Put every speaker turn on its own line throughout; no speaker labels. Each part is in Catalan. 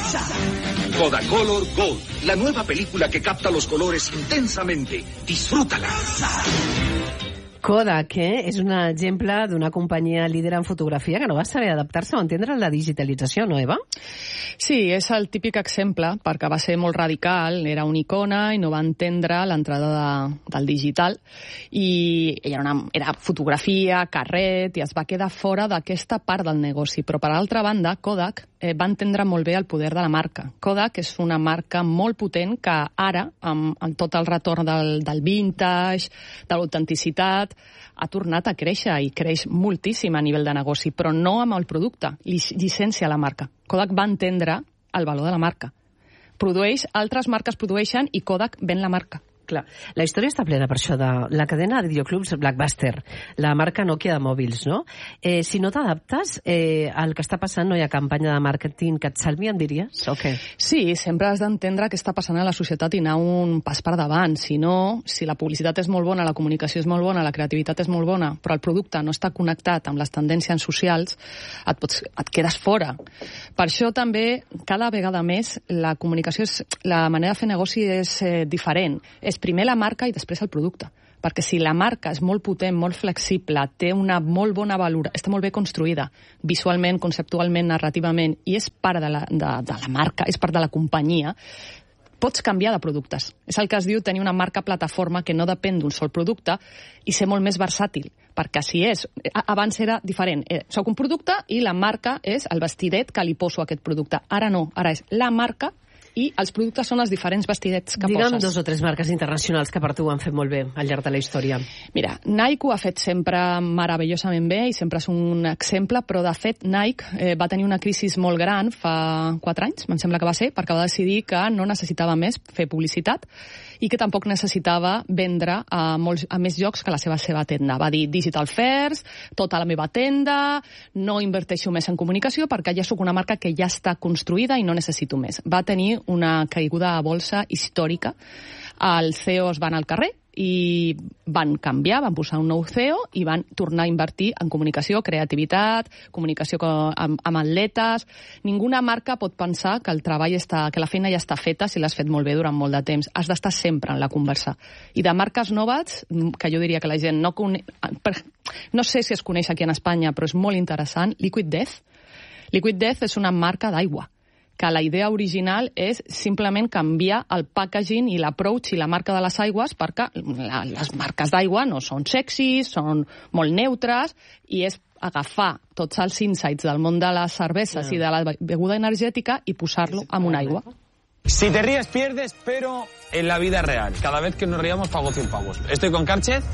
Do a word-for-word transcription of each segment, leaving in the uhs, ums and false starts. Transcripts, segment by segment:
Kodacolor Gold, la nueva película que capta los colores intensamente. Disfrútala.
Kodak, eh? És un exemple d'una companyia líder en fotografia que no va saber adaptar-se o entendre la digitalització, no, Eva?
Sí, és el típic exemple perquè va ser molt radical, era una icona i no va entendre l'entrada de, del digital i era, una, era fotografia, carret, i es va quedar fora d'aquesta part del negoci. Però per altra banda, Kodak eh, va entendre molt bé el poder de la marca. Kodak és una marca molt potent que ara, amb, amb tot el retorn del, del vintage, de l'autenticitat, ha tornat a créixer i creix moltíssim a nivell de negoci, però no amb el producte, llicència la marca. Kodak va entendre el valor de la marca. Produeix, altres marques produeixen i Kodak ven la marca.
Clar, la història està plena per això de la cadena de videoclubs Blockbuster, la marca Nokia de mòbils, no? Eh, si no t'adaptes, eh, al que està passant no hi ha campanya de màrqueting que et salvi, em diries? O què?
Sí, sempre has d'entendre què està passant a la societat i anar un pas per davant. Si no, si la publicitat és molt bona, la comunicació és molt bona, la creativitat és molt bona, però el producte no està connectat amb les tendències socials, et, pots, et quedes fora. Per això també, cada vegada més, la comunicació, és, la manera de fer negoci és eh, diferent. És primer la marca i després el producte. Perquè si la marca és molt potent, molt flexible, té una molt bona valor, està molt bé construïda, visualment, conceptualment, narrativament, i és part de la, de, de la marca, és part de la companyia, pots canviar de productes. És el que es diu tenir una marca plataforma que no depèn d'un sol producte i ser molt més versàtil. Perquè si és... Abans era diferent. Eh, soc un producte i la marca és el vestidet que li poso a aquest producte. Ara no. Ara és la marca i els productes són els diferents vestidets que
Digue'm
poses.
Digue'm dos o tres marques internacionals que per tu ho han fet molt bé al llarg de la història.
Mira, Nike ho ha fet sempre meravellosament bé i sempre és un exemple, però de fet Nike eh, va tenir una crisi molt gran fa quatre anys, em sembla que va ser, perquè va decidir que no necessitava més fer publicitat i que tampoc necessitava vendre a, molts, a més llocs que la seva, seva tenda. Va dir digital first, tota la meva tenda, no inverteixo més en comunicació perquè ja sóc una marca que ja està construïda i no necessito més. Va tenir una caiguda a bolsa històrica. Els C E Os van al carrer i van canviar, van posar un nou C E O i van tornar a invertir en comunicació, creativitat, comunicació amb, amb atletes. Ninguna marca pot pensar que el treball està, que la feina ja està feta si l'has fet molt bé durant molt de temps. Has d'estar sempre en la conversa. I de marques noves, que jo diria que la gent no coneix, no sé si es coneix aquí en Espanya, però és molt interessant, Liquid Death. Liquid Death és una marca d'aigua, que la idea original és simplement canviar el packaging i l'approach i la marca de les aigües perquè la, les marques d'aigua no són sexys, són molt neutres i és agafar tots els insights del món de les cerveses yeah. i de la beguda energètica i posar-lo en una aigua.
Si te ríes, pierdes, pero en la vida real. Cada vez que nos riamos pago cien pavos. Estoy con Karchez,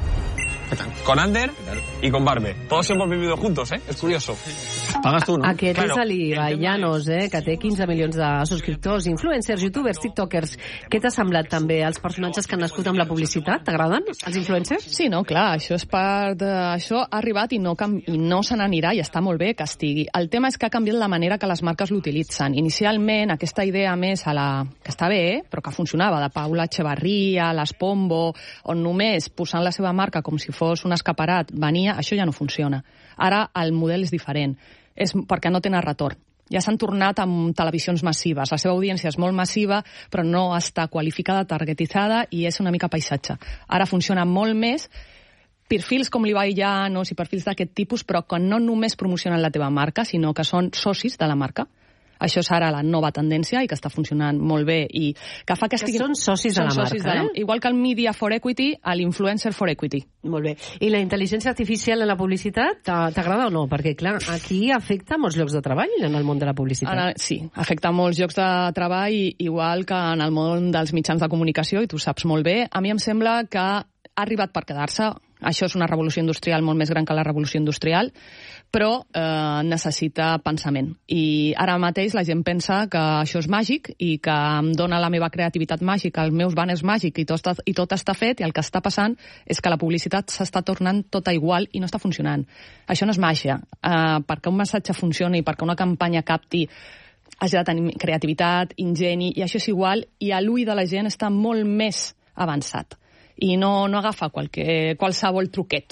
con Ander y con Barbe. Todos hemos vivido juntos, ¿eh? Es curioso. Pagas tú, ¿no?
Aquest claro. És l'Ibai Llanos, eh? Que té quinze milions de subscriptors, influencers, youtubers, tiktokers. Què t'ha semblat també els personatges que han nascut amb la publicitat? T'agraden, els influencers?
Sí, no, clar, això és part de... Això ha arribat i no, cam... i no se n'anirà i està molt bé que estigui. El tema és que ha canviat la manera que les marques l'utilitzen. Inicialment, aquesta idea més a la... que està bé, però que funcionava, de Paula Echevarría, les Pombo, on només posant la seva marca com si fos un escaparat venia, això ja no funciona. Ara el model és diferent. És perquè no tenen retorn. Ja s'han tornat amb televisions massives. La seva audiència és molt massiva, però no està qualificada, targetitzada i és una mica paisatge. Ara funciona molt més perfils com l'Ibai Llanos i perfils d'aquest tipus, però que no només promocionen la teva marca, sinó que són socis de la marca. Això és ara la nova tendència i que està funcionant molt bé i que fa que estiguin...
Que són socis de la marca,
de la...
eh?
Igual que el Media for Equity, a l'Influencer for Equity.
Molt bé. I la intel·ligència artificial en la publicitat, t'agrada o no? Perquè, clar, aquí afecta molts llocs de treball en el món de la publicitat.
Ara, sí, afecta molts llocs de treball, igual que en el món dels mitjans de comunicació, i tu saps molt bé. A mi em sembla que ha arribat per quedar-se. Això és una revolució industrial molt més gran que la revolució industrial, però eh, necessita pensament. I ara mateix la gent pensa que això és màgic i que em dona la meva creativitat màgica, els meus banners màgics i tot, està, i tot està fet, i el que està passant és que la publicitat s'està tornant tota igual i no està funcionant. Això no és màgia. Eh, perquè un missatge funcioni, perquè una campanya capti, has de tenir creativitat, ingeni, i això és igual, i a l'ull de la gent està molt més avançat. I no, no agafa qualque, qualsevol truquet.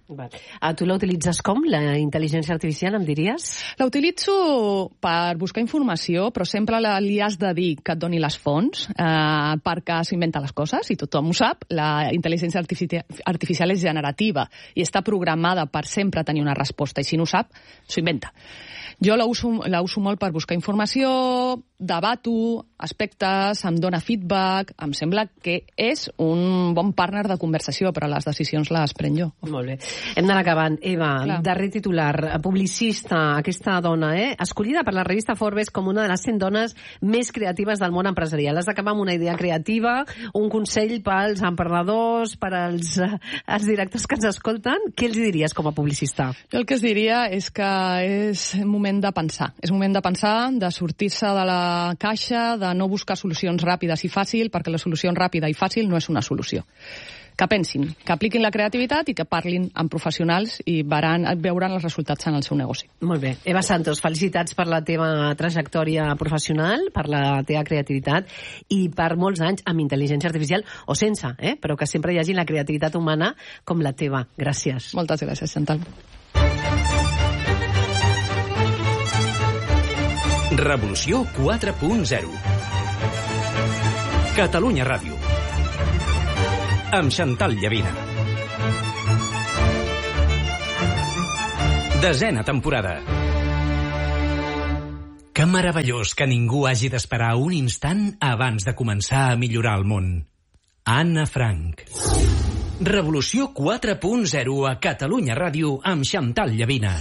Ah, tu la utilitzes com, la intel·ligència artificial, em diries?
La utilitzo per buscar informació, però sempre li has de dir que et doni les fonts, eh, perquè s'inventa les coses, i tothom ho sap. La intel·ligència artificial és generativa i està programada per sempre tenir una resposta, i si no ho sap, s'ho inventa. Jo la uso, la uso molt per buscar informació, debato aspectes, em dona feedback, em sembla que és un bon partner de conversació, però les decisions les prenc jo.
Molt bé. Hem d'anar acabant. Eva,
Clar.
darrer titular, publicista, aquesta dona, eh? escollida per la revista Forbes com una de les cent dones més creatives del món empresarial. Has d'acabar amb una idea creativa, un consell pels emprenedors, per als, als directors que ens escolten. Què els diries com a publicista?
Jo el que es diria és que és moment de pensar. És moment de pensar, de sortir-se de la caixa, de no buscar solucions ràpides i fàcil, perquè la solució ràpida i fàcil no és una solució. Que pensin, que apliquin la creativitat i que parlin amb professionals i veuran, veuran els resultats en el seu negoci.
Molt bé. Eva Santos, felicitats per la teva trajectòria professional, per la teva creativitat i per molts anys amb intel·ligència artificial, o sense, eh? però que sempre hi hagi la creativitat humana com la teva. Gràcies.
Moltes gràcies, Chantal.
Revolució quatre punt zero. Catalunya Ràdio. Amb Chantal Llavina. Desena temporada. Que meravellós que ningú hagi d'esperar un instant abans de començar a millorar el món. Anna Frank. Revolució quatre punt zero a Catalunya Ràdio amb Chantal Llavina.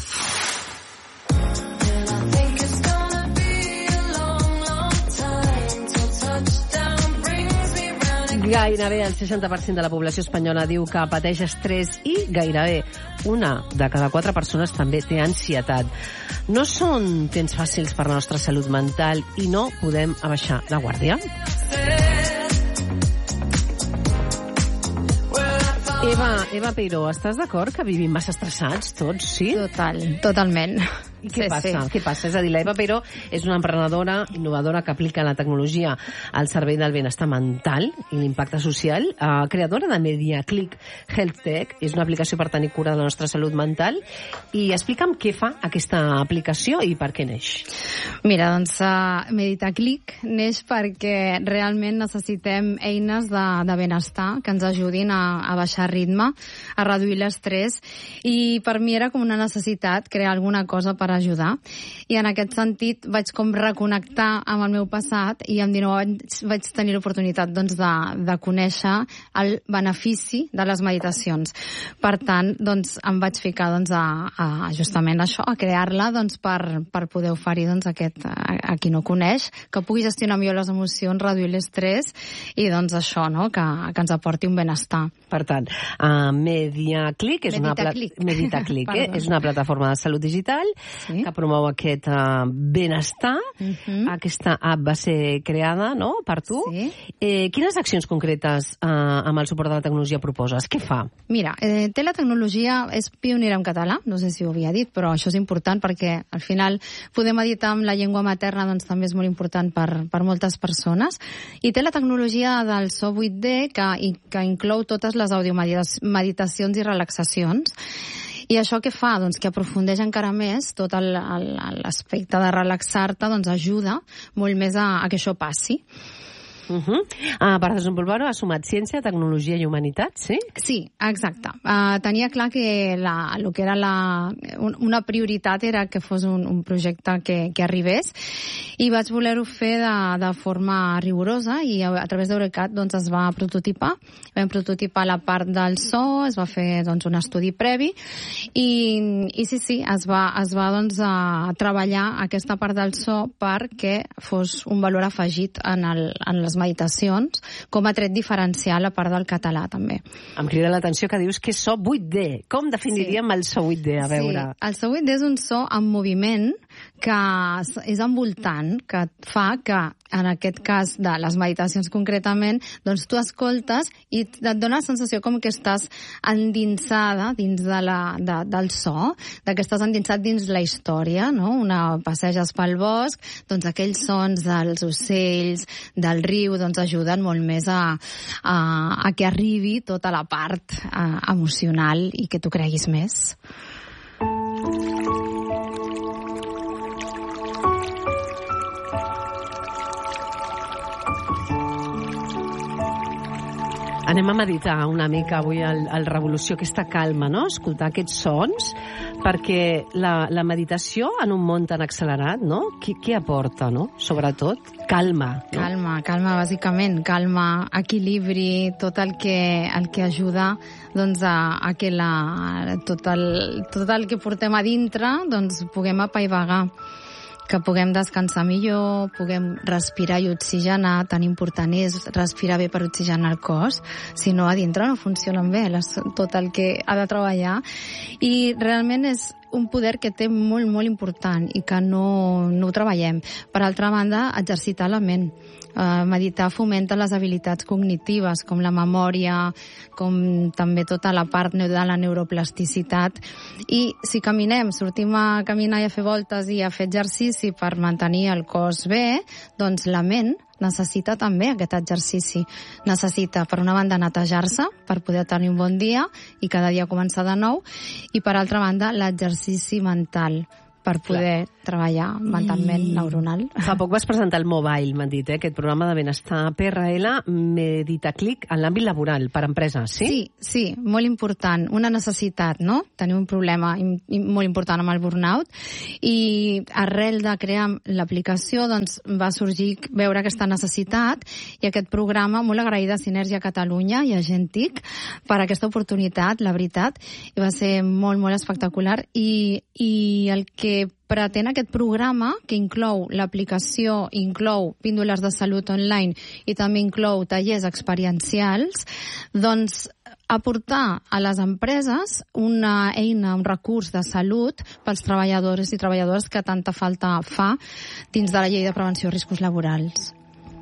Gairebé el seixanta per cent de la població espanyola diu que pateix estrès i gairebé una de cada quatre persones també té ansietat. No són temps fàcils per a la nostra salut mental i no podem abaixar la guàrdia. Eva, Eva Peiró, estàs d'acord que vivim massa estressats tots, sí?
Total, totalment.
I què
sí,
passa?
Sí.
Què passa? És a dir, la Eva Peiró és una emprenedora innovadora que aplica la tecnologia al servei del benestar mental i l'impacte social, uh, creadora de MediaClick Health Tech, és una aplicació per tenir cura de la nostra salut mental, i explica'm què fa aquesta aplicació i per què neix.
Mira, doncs uh, MediaClick neix perquè realment necessitem eines de, de benestar que ens ajudin a, a baixar ritme, a reduir l'estrès, i per mi era com una necessitat crear alguna cosa per ajudar, i en aquest sentit vaig com reconnectar amb el meu passat, i amb dinou anys vaig tenir l'oportunitat doncs, de, de conèixer el benefici de les meditacions. Per tant, doncs, em vaig ficar doncs, a, a justament això, a crear-la doncs, per, per poder oferir doncs, aquest, a, a qui no coneix, que pugui gestionar millor les emocions, reduir l'estrès i doncs, això, no? que, que ens aporti un benestar.
Per tant, uh, MediaClick és,
Meditaclick.
Una, pla... Meditaclick, eh? és una plataforma de salut digital sí. que promou aquest uh, benestar. Uh -huh. Aquesta app va ser creada, no?, per tu.
Sí.
Eh, quines accions concretes uh, amb el suport de la tecnologia proposes? Què fa?
Mira, eh, té la tecnologia, és pionera en català, no sé si ho havia dit, però això és important perquè al final poder meditar amb la llengua materna doncs, també és molt important per, per moltes persones. I té la tecnologia del so vuit D que, i, que inclou totes les audiomeditacions i relaxacions. I això què fa? Doncs que aprofundeix encara més tot l'aspecte de relaxar-te, doncs ajuda molt més a, a que això passi.
Uh -huh. uh, per desenvolupar-ho ha sumat ciència, tecnologia i humanitat, sí?
Sí, exacte. Uh, tenia clar que la, el que era la, un, una prioritat era que fos un, un projecte que, que arribés, i vaig voler-ho fer de, de forma rigorosa, i a, a través d'Eurecat doncs, es va prototipar. Vam prototipar la part del so, es va fer doncs, un estudi previ, i, i sí, sí, es va, es va doncs, a treballar aquesta part del so perquè fos un valor afegit en, el, en les meditacions, com a tret diferencial a part del català, també.
Em crida l'atenció que dius que és so vuit D. Com definiríem sí. el so vuit D? A veure.
Sí, el so vuit D és un so en moviment que és envoltant, que fa que en aquest cas de les meditacions concretament, doncs tu escoltes i et dona la sensació com que estàs endinsada dins de la, de, del so, de que estàs endinsat dins la història, no? Una passeges pel bosc, doncs aquells sons dels ocells, del riu, doncs ajuden molt més a, a, a que arribi tota la part a, emocional i que tu creguis més.
Anem a meditar una mica avui al, al Revolució, aquesta calma, no? Escoltar aquests sons, perquè la, la meditació en un món tan accelerat, no? Què, què aporta, no? Sobretot, calma. No?
Calma, calma, bàsicament. Calma, equilibri, tot el que, el que ajuda doncs, a, a que la, tot, el, tot el que portem a dintre doncs, puguem apaivagar, que puguem descansar millor, puguem respirar i oxigenar. Tan important és respirar bé per oxigenar el cos, si no a dintre no funcionen bé les, tot el que ha de treballar. I realment és un poder que té molt, molt important i que no, no ho treballem. Per altra banda, exercitar la ment. Uh, meditar fomenta les habilitats cognitives, com la memòria, com també tota la part de la neuroplasticitat. I si caminem, sortim a caminar i a fer voltes i a fer exercici per mantenir el cos bé, doncs la ment necessita també aquest exercici. Necessita, per una banda, netejar-se per poder tenir un bon dia i cada dia començar de nou, i per altra banda, l'exercici mental per poder Clar. treballar mentalment I... neuronal.
Fa poc vas presentar el Mobile, m'han dit, eh? Aquest programa de benestar P R L Meditaclic en l'àmbit laboral, per empreses, sí?
Sí, sí, molt important. Una necessitat, no? Tenir un problema molt important amb el burnout, i arrel de crear l'aplicació doncs, va sorgir veure aquesta necessitat, i aquest programa, molt agraïda a Sinergia Catalunya i a Gentic per aquesta oportunitat, la veritat, i va ser molt, molt espectacular, i, i el que pretén aquest programa, que inclou l'aplicació, inclou píndoles de salut online i també inclou tallers experiencials, doncs aportar a les empreses una eina, un recurs de salut pels treballadors i treballadores que tanta falta fa dins de la llei de prevenció de riscos laborals.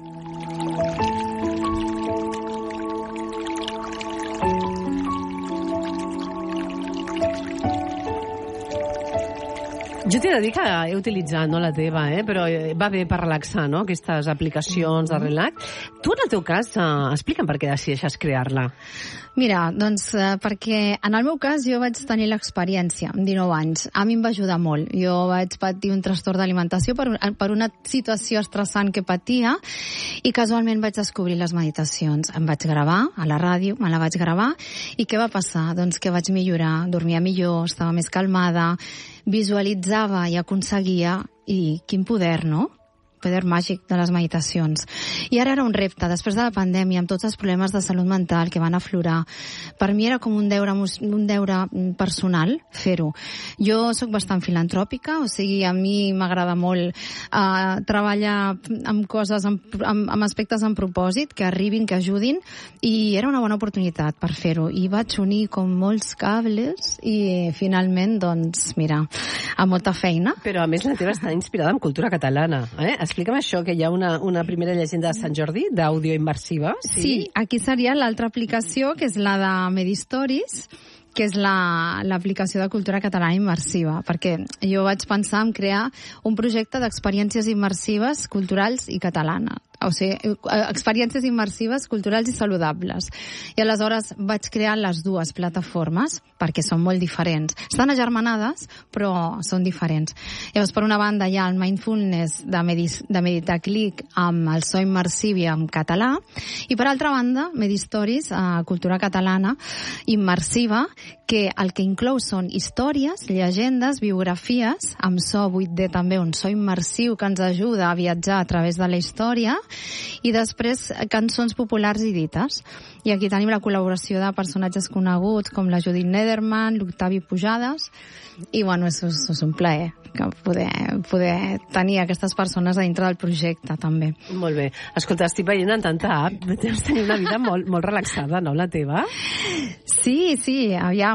Jo t'he de dir que he utilitzat, no la teva, eh? Però va bé per relaxar, no?, aquestes aplicacions de relax. Tu, en el teu cas, eh, explica'm per què decideixes crear-la.
Mira, doncs eh, perquè en el meu cas jo vaig tenir l'experiència amb dinou anys. A mi em va ajudar molt. Jo vaig patir un trastorn d'alimentació per, per una situació estressant que patia, i casualment vaig descobrir les meditacions. Em vaig gravar a la ràdio, me la vaig gravar, i què va passar? Doncs que vaig millorar, dormia millor, estava més calmada, visualitzava i aconseguia, i quin poder, no? Poder màgic de les meditacions. I ara era un repte, després de la pandèmia, amb tots els problemes de salut mental que van aflorar. Per mi era com un deure, un deure personal fer-ho. Jo sóc bastant filantròpica, o sigui, a mi m'agrada molt uh, treballar amb coses, amb, amb, amb aspectes en propòsit, que arribin, que ajudin, i era una bona oportunitat per fer-ho. I vaig unir com molts cables i finalment, doncs, mira, amb molta feina.
Però a més la teva està inspirada en cultura catalana, eh? Explica'm això, que hi ha una, una primera llegenda de Sant Jordi, d'àudio immersiva. Sí?
Sí, aquí seria l'altra aplicació, que és la de Medistories, que és l'aplicació la, de cultura catalana immersiva, perquè jo vaig pensar en crear un projecte d'experiències immersives culturals i catalanes. O sigui, experiències immersives, culturals i saludables. I aleshores vaig crear les dues plataformes, perquè són molt diferents. Estan agermanades, però són diferents. Llavors, per una banda, hi ha el Mindfulness de, Medis, de Meditaclic amb el so immersiu i en català, i per altra banda, Medistories, eh, cultura catalana immersiva, que el que inclou són històries, llegendes, biografies, amb so vuit D també, un so immersiu que ens ajuda a viatjar a través de la història, i després cançons populars i dites. I aquí tenim la col·laboració de personatges coneguts com la Judit Nederman, l'Octavi Pujades, i bueno, és, és un plaer que poder, poder tenir aquestes persones a dintre del projecte també.
Molt bé. Escolta, estic veient en tanta app, deus tenir una vida molt, molt relaxada, no, la teva?
Sí, sí, aviam,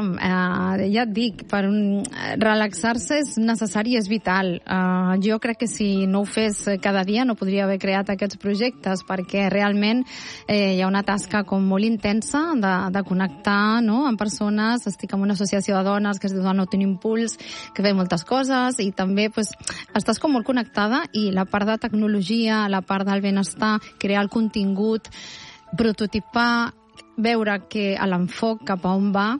aviam, eh, ja et dic, per un, relaxar-se és necessari i és vital. Eh, jo crec que si no ho fes cada dia no podria haver creat aquests projectes, perquè realment eh, hi ha una tasca com molt intensa de, de connectar, no?, amb persones. Estic en una associació de dones que es diu No Tenim Impuls, que ve moltes coses, i també pues, estàs com molt connectada, i la part de tecnologia, la part del benestar, crear el contingut, prototipar, veure que l'enfoc cap a on va,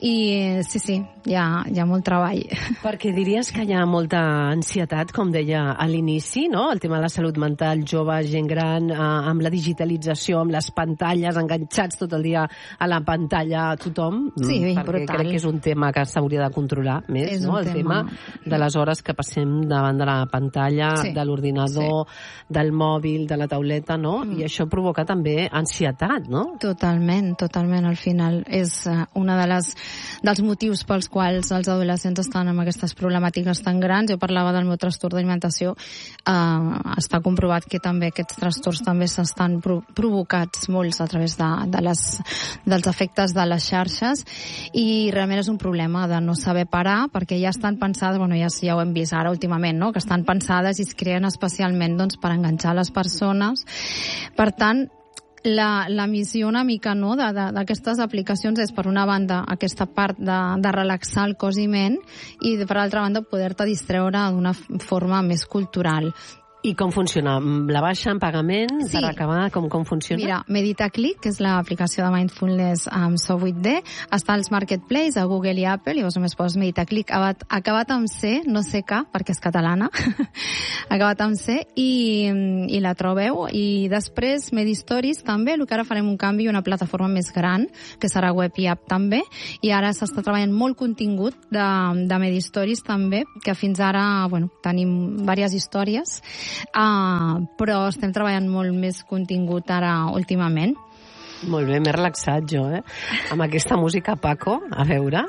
i sí, sí, hi ha, hi ha molt treball.
Perquè diries que hi ha molta ansietat, com deia a l'inici, no? El tema de la salut mental, jove, gent gran, eh, amb la digitalització, amb les pantalles, enganxats tot el dia a la pantalla, tothom.
Sí,
perquè
brutal.
crec que és un tema que s'hauria de controlar més,
És
no?
un
El
tema.
tema de les hores que passem davant de la pantalla,
Sí.
de l'ordinador, del mòbil, de la tauleta, no? I això provoca també ansietat, no?
Totalment, totalment. Al final és uh, una de les dels motius pels quals els adolescents estan amb aquestes problemàtiques tan grans. Jo parlava del meu trastorn d'alimentació. Uh, està comprovat que també aquests trastorns també s'estan pro provocats molts a través de, de les, dels efectes de les xarxes, i realment és un problema de no saber parar, perquè ja estan pensades, bueno, ja, ja ho hem vist ara últimament, no?, que estan pensades i es creen especialment doncs, per enganxar les persones. Per tant, La, la missió una mica, no, d'aquestes aplicacions és, per una banda, aquesta part de, de relaxar el cos i ment, i per altra banda poder-te distreure d'una forma més cultural.
I com funciona? La baixa en pagament
Sí.
per acabar? Com, com funciona?
Mira, MeditaClick, que és l'aplicació de Mindfulness amb So vuit D, està als Marketplace, a Google i Apple, i vos només poses MeditaClick, acabat, acabat amb C, no sé què, perquè és catalana, acabat amb C, i, i la trobeu. I després MediStories també, el que ara farem un canvi, una plataforma més gran, que serà web i app també, i ara s'està treballant molt contingut de, de MediStories també, que fins ara, bueno, tenim diverses històries, Uh, però estem treballant molt més contingut ara últimament.
Molt bé, m'he relaxat jo, eh? Amb aquesta música, Paco, a veure.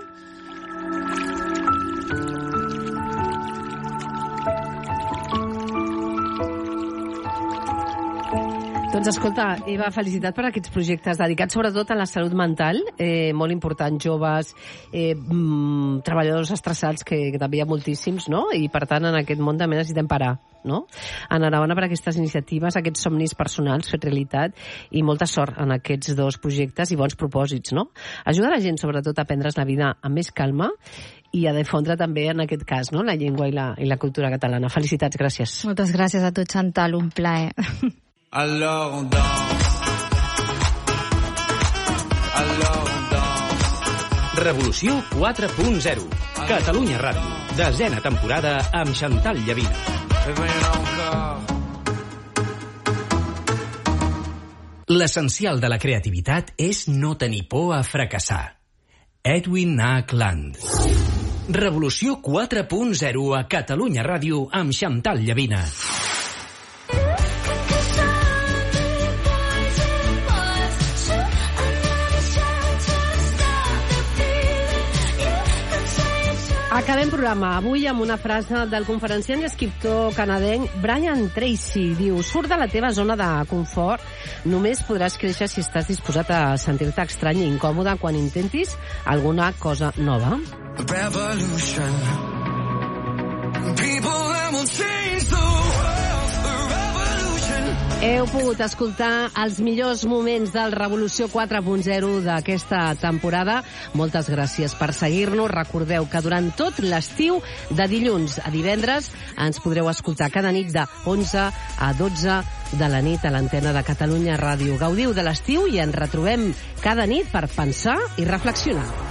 Doncs escolta, Eva, felicitat per aquests projectes dedicats sobretot a la salut mental, eh, molt important, joves, eh, mm, treballadors estressats, que, que també hi ha moltíssims, no? I per tant en aquest món també necessitem parar, no? Enhorabona per aquestes iniciatives, aquests somnis personals fet realitat, i molta sort en aquests dos projectes i bons propòsits, no? Ajuda la gent sobretot a prendre's la vida amb més calma i a difondre també en aquest cas, no?, la llengua i la, i la cultura catalana. Felicitats, gràcies.
Moltes gràcies a tu, Chantal, un plaer.
Alors on danse. Alors on danse.
Revolució quatre punt zero. Catalunya Ràdio. Desena temporada amb Chantal Llavina. L'essencial de la creativitat és no tenir por a fracassar. Edwin H. Land. Revolució quatre punt zero a Catalunya Ràdio amb Chantal Llavina.
Acabem programa avui amb una frase del conferenciant i escriptor canadenc Brian Tracy. Diu: surt de la teva zona de confort, només podràs créixer si estàs disposat a sentir-te estrany i incòmode quan intentis alguna cosa nova.
Revolution. People that will change the world. The revolution.
Heu pogut escoltar els millors moments del Revolució quatre punt zero d'aquesta temporada. Moltes gràcies per seguir-nos. Recordeu que durant tot l'estiu, de dilluns a divendres, ens podreu escoltar cada nit de onze a dotze de la nit a l'antena de Catalunya Ràdio. Gaudiu de l'estiu i ens retrobem cada nit per pensar i reflexionar.